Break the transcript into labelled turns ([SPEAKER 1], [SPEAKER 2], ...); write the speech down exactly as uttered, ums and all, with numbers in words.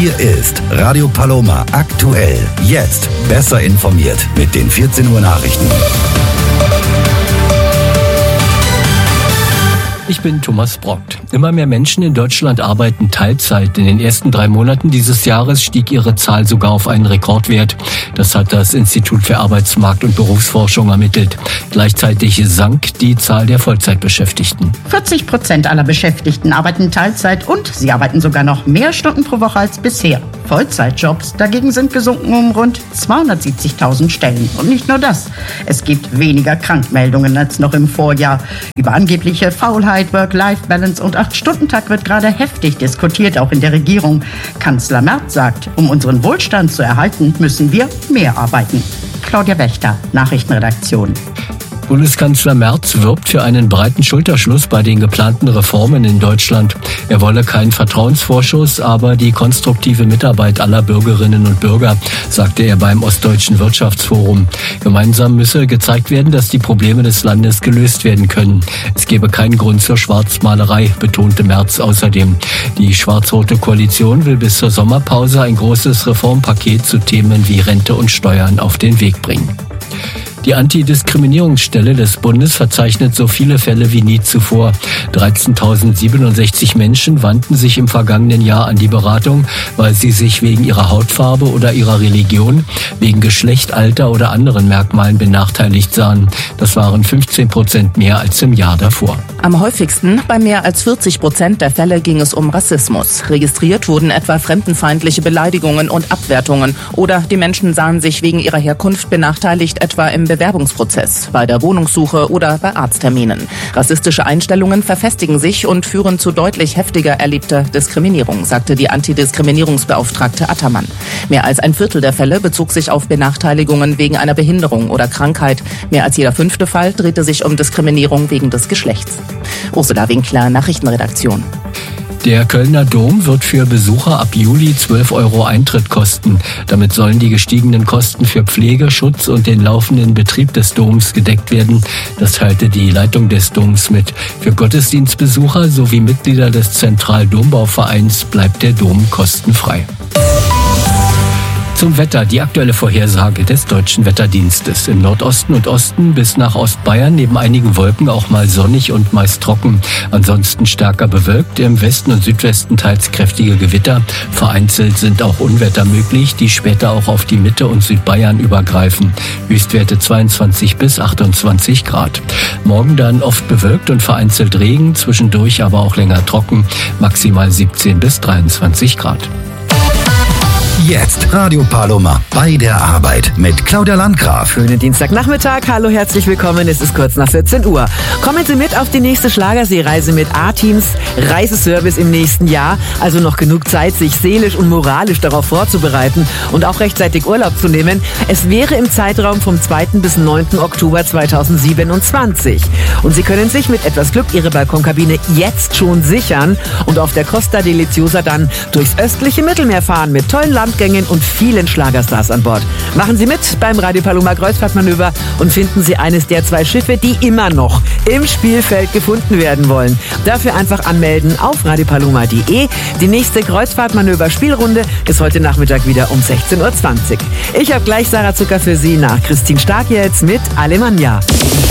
[SPEAKER 1] Hier ist Radio Paloma aktuell. Jetzt besser informiert mit den vierzehn Uhr Nachrichten.
[SPEAKER 2] Ich bin Thomas Brockt. Immer mehr Menschen in Deutschland arbeiten Teilzeit. In den ersten drei Monaten dieses Jahres stieg ihre Zahl sogar auf einen Rekordwert. Das hat das Institut für Arbeitsmarkt- und Berufsforschung ermittelt. Gleichzeitig sank die Zahl der Vollzeitbeschäftigten.
[SPEAKER 3] vierzig Prozent aller Beschäftigten arbeiten Teilzeit und sie arbeiten sogar noch mehr Stunden pro Woche als bisher. Vollzeitjobs dagegen sind gesunken um rund zweihundertsiebzigtausend Stellen. Und nicht nur das. Es gibt weniger Krankmeldungen als noch im Vorjahr. Über angebliche Faulheit, Work-Life-Balance und acht-Stunden-Tag wird gerade heftig diskutiert, auch in der Regierung. Kanzler Merz sagt, um unseren Wohlstand zu erhalten, müssen wir mehr arbeiten. Claudia Wächter, Nachrichtenredaktion.
[SPEAKER 2] Bundeskanzler Merz wirbt für einen breiten Schulterschluss bei den geplanten Reformen in Deutschland. Er wolle keinen Vertrauensvorschuss, aber die konstruktive Mitarbeit aller Bürgerinnen und Bürger, sagte er beim Ostdeutschen Wirtschaftsforum. Gemeinsam müsse gezeigt werden, dass die Probleme des Landes gelöst werden können. Es gebe keinen Grund zur Schwarzmalerei, betonte Merz außerdem. Die schwarz-rote Koalition will bis zur Sommerpause ein großes Reformpaket zu Themen wie Rente und Steuern auf den Weg bringen. Die Antidiskriminierungsstelle des Bundes verzeichnet so viele Fälle wie nie zuvor. dreizehntausendsiebenundsechzig Menschen wandten sich im vergangenen Jahr an die Beratung, weil sie sich wegen ihrer Hautfarbe oder ihrer Religion, wegen Geschlecht, Alter oder anderen Merkmalen benachteiligt sahen. Das waren fünfzehn Prozent mehr als im Jahr davor.
[SPEAKER 4] Am häufigsten, bei mehr als vierzig Prozent der Fälle, ging es um Rassismus. Registriert wurden etwa fremdenfeindliche Beleidigungen und Abwertungen. Oder die Menschen sahen sich wegen ihrer Herkunft benachteiligt, etwa im Bewerbungsprozess, bei der Wohnungssuche oder bei Arztterminen. Rassistische Einstellungen verfestigen sich und führen zu deutlich heftiger erlebter Diskriminierung, sagte die Antidiskriminierungsbeauftragte Attermann. Mehr als ein Viertel der Fälle bezog sich auf Benachteiligungen wegen einer Behinderung oder Krankheit. Mehr als jeder fünfte Fall drehte sich um Diskriminierung wegen des Geschlechts. Ursula Winkler, Nachrichtenredaktion.
[SPEAKER 2] Der Kölner Dom wird für Besucher ab Juli zwölf Euro Eintritt kosten. Damit sollen die gestiegenen Kosten für Pflege, Schutz und den laufenden Betrieb des Doms gedeckt werden. Das teilte die Leitung des Doms mit. Für Gottesdienstbesucher sowie Mitglieder des Zentraldombauvereins bleibt der Dom kostenfrei. Zum Wetter, die aktuelle Vorhersage des Deutschen Wetterdienstes. Im Nordosten und Osten bis nach Ostbayern neben einigen Wolken auch mal sonnig und meist trocken. Ansonsten stärker bewölkt, im Westen und Südwesten teils kräftige Gewitter. Vereinzelt sind auch Unwetter möglich, die später auch auf die Mitte und Südbayern übergreifen. Höchstwerte zweiundzwanzig bis achtundzwanzig Grad. Morgen dann oft bewölkt und vereinzelt Regen, zwischendurch aber auch länger trocken. Maximal siebzehn bis dreiundzwanzig Grad.
[SPEAKER 1] Jetzt Radio Paloma bei der Arbeit mit Claudia Landgraf.
[SPEAKER 5] Schönen Dienstagnachmittag. Hallo, herzlich willkommen. Es ist kurz nach vierzehn Uhr. Kommen Sie mit auf die nächste Schlagersee-Reise mit A-Teams Reiseservice im nächsten Jahr. Also noch genug Zeit, sich seelisch und moralisch darauf vorzubereiten und auch rechtzeitig Urlaub zu nehmen. Es wäre im Zeitraum vom zweiten bis neunten Oktober zweitausendsiebenundzwanzig. Und Sie können sich mit etwas Glück Ihre Balkonkabine jetzt schon sichern und auf der Costa Deliciosa dann durchs östliche Mittelmeer fahren mit tollen Landgängen und vielen Schlagerstars an Bord. Machen Sie mit beim Radio Paloma Kreuzfahrtmanöver und finden Sie eines der zwei Schiffe, die immer noch im Spielfeld gefunden werden wollen. Dafür einfach anmelden auf radiopaloma punkt de. Die nächste Kreuzfahrtmanöver-Spielrunde ist heute Nachmittag wieder um sechzehn Uhr zwanzig. Ich habe gleich Sarah Zucker für Sie nach Christine Stark jetzt mit Alemannia.